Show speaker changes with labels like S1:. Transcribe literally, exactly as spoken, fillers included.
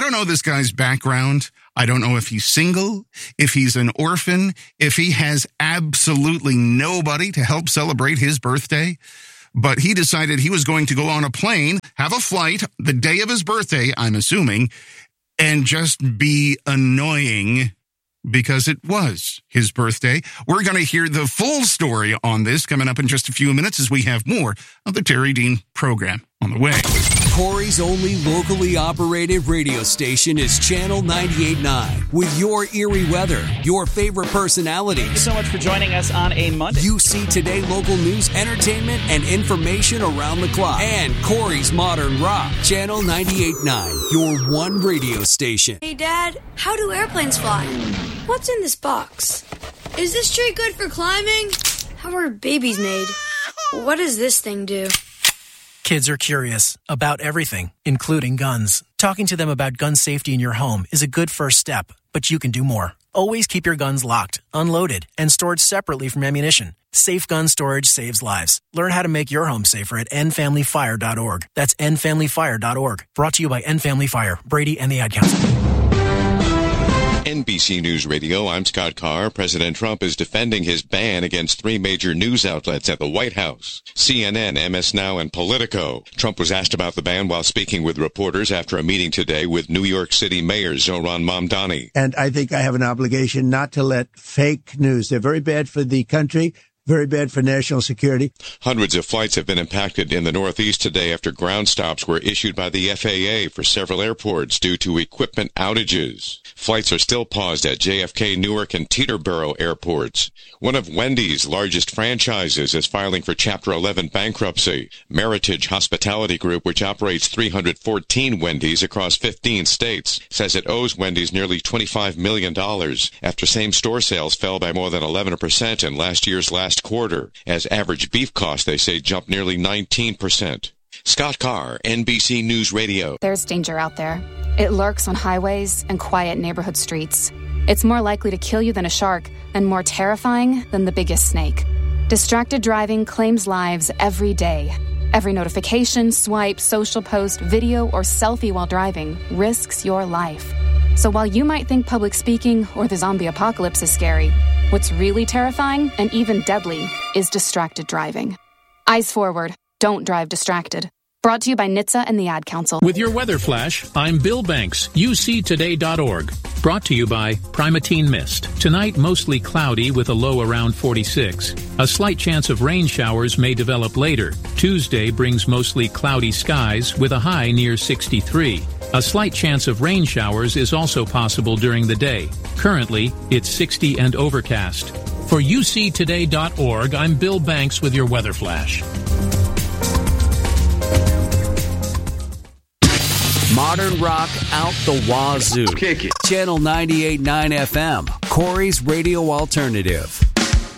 S1: don't know this guy's background. I don't know if he's single, if he's an orphan, if he has absolutely nobody to help celebrate his birthday. But he decided he was going to go on a plane, have a flight the day of his birthday, I'm assuming, and just be annoying because it was his birthday. We're going to hear the full story on this coming up in just a few minutes as we have more of the Terry Dean program on the way.
S2: Corey's only locally operated radio station is Channel ninety-eight point nine. With your eerie weather, your favorite personalities.
S3: Thank you so much for joining us on a Monday.
S2: U C Today local news, entertainment, and information around the clock. And Corey's Modern Rock. Channel ninety-eight point nine, your one radio station.
S4: Hey, Dad, how do airplanes fly? What's in this box? Is this tree good for climbing? How are babies made? What does this thing do?
S5: Kids are curious about everything, including guns. Talking to them about gun safety in your home is a good first step, but you can do more. Always keep your guns locked, unloaded, and stored separately from ammunition. Safe gun storage saves lives. Learn how to make your home safer at end family fire dot org. That's end family fire dot org. Brought to you by End Family Fire, Brady, and the Ad Council.
S6: N B C News Radio, I'm Scott Carr. President Trump is defending his ban against three major news outlets at the White House: C N N, M S Now, and Politico. Trump was asked about the ban while speaking with reporters after a meeting today with New York City Mayor Zohran Mamdani.
S7: And I think I have an obligation not to let fake news. They're very bad for the country. Very bad for national security.
S6: Hundreds of flights have been impacted in the Northeast today after ground stops were issued by the F A A for several airports due to equipment outages. Flights are still paused at J F K, Newark, and Teterboro airports. One of Wendy's largest franchises is filing for Chapter eleven bankruptcy. Meritage Hospitality Group, which operates three hundred fourteen Wendy's across fifteen states, says it owes Wendy's nearly twenty-five million dollars after same-store sales fell by more than eleven percent in last year's last quarter, as average beef costs, they say, jumped nearly nineteen percent. Scott Carr, N B C News Radio.
S8: There's danger out there. It lurks on highways and quiet neighborhood streets. It's more likely to kill you than a shark, and more terrifying than the biggest snake. Distracted driving claims lives every day. Every notification, swipe, social post, video, or selfie while driving risks your life. So while you might think public speaking or the zombie apocalypse is scary, what's really terrifying and even deadly is distracted driving. Eyes forward. Don't drive distracted. Brought to you by N H T S A and the Ad Council.
S9: With your weather flash, I'm Bill Banks, U C today dot org. Brought to you by Primatene Mist. Tonight, mostly cloudy with a low around forty-six. A slight chance of rain showers may develop later. Tuesday brings mostly cloudy skies with a high near sixty-three. A slight chance of rain showers is also possible during the day. Currently, it's sixty and overcast. For U C today dot org, I'm Bill Banks with your weather flash.
S2: Modern rock out the wazoo.
S10: Kick it.
S2: Channel ninety-eight point nine F M, Corey's Radio Alternative.